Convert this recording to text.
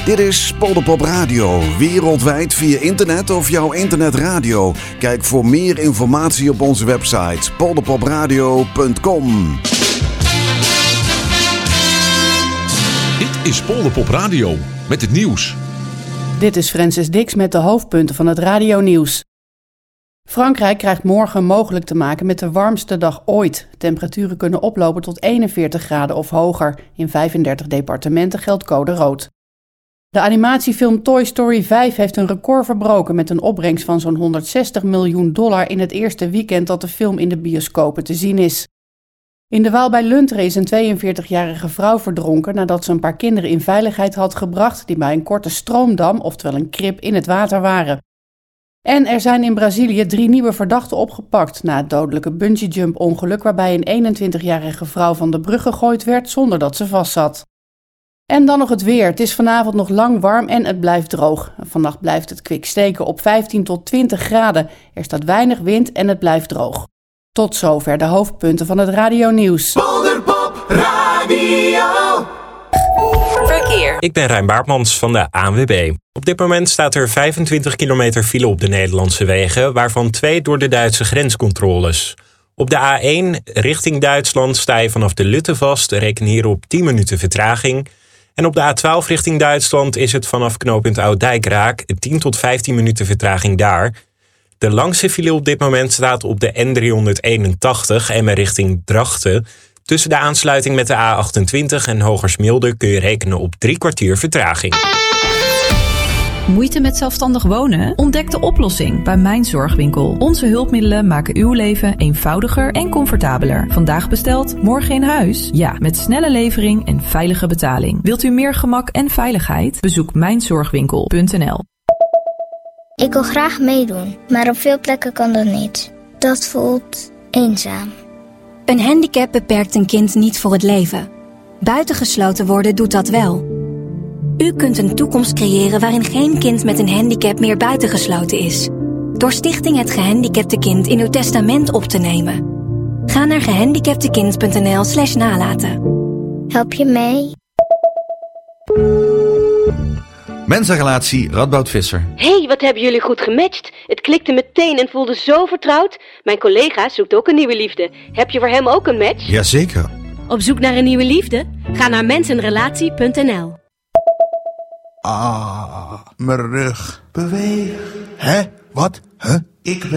Dit is Polderpop Radio, wereldwijd via internet of jouw internetradio. Kijk voor meer informatie op onze website polderpopradio.com. Dit is Polderpop Radio met het nieuws. Dit is Francis Dix met de hoofdpunten van het radionieuws. Frankrijk krijgt morgen mogelijk te maken met de warmste dag ooit. Temperaturen kunnen oplopen tot 41 graden of hoger. In 35 departementen geldt code rood. De animatiefilm Toy Story 5 heeft een record verbroken met een opbrengst van zo'n $160 miljoen in het eerste weekend dat de film in de bioscopen te zien is. In de Waal bij Lunteren is een 42-jarige vrouw verdronken nadat ze een paar kinderen in veiligheid had gebracht die bij een korte stroomdam, oftewel een krib, in het water waren. En er zijn in Brazilië 3 nieuwe verdachten opgepakt na het dodelijke bungee-jump-ongeluk waarbij een 21-jarige vrouw van de brug gegooid werd zonder dat ze vastzat. En dan nog het weer. Het is vanavond nog lang warm en het blijft droog. Vannacht blijft het kwik steken op 15 tot 20 graden. Er staat weinig wind en het blijft droog. Tot zover de hoofdpunten van het radionieuws. Polderpop Radio. Verkeer. Ik ben Rijn Baartmans van de ANWB. Op dit moment staat er 25 kilometer file op de Nederlandse wegen, waarvan 2 door de Duitse grenscontroles. Op de A1 richting Duitsland sta je vanaf de Lutte vast, reken hier op 10 minuten vertraging. En op de A12 richting Duitsland is het vanaf knooppunt Oud-Dijkraak 10 tot 15 minuten vertraging daar. De langste file op dit moment staat op de N381 Emmen richting Drachten. Tussen de aansluiting met de A28 en Hogersmilde kun je rekenen op 3 kwartier vertraging. Moeite met zelfstandig wonen? Ontdek de oplossing bij Mijn Zorgwinkel. Onze hulpmiddelen maken uw leven eenvoudiger en comfortabeler. Vandaag besteld, morgen in huis? Ja, met snelle levering en veilige betaling. Wilt u meer gemak en veiligheid? Bezoek mijnzorgwinkel.nl. Ik wil graag meedoen, maar op veel plekken kan dat niet. Dat voelt eenzaam. Een handicap beperkt een kind niet voor het leven. Buitengesloten worden doet dat wel. U kunt een toekomst creëren waarin geen kind met een handicap meer buitengesloten is. Door Stichting Het Gehandicapte Kind in uw testament op te nemen. Ga naar gehandicaptekind.nl/nalaten. Help je mee? Mensenrelatie Radboud Visser. Hey, wat hebben jullie goed gematcht. Het klikte meteen en voelde zo vertrouwd. Mijn collega zoekt ook een nieuwe liefde. Heb je voor hem ook een match? Jazeker. Op zoek naar een nieuwe liefde? Ga naar mensenrelatie.nl. Ah, mijn rug. Beweeg. Hè? Wat? Huh? Ik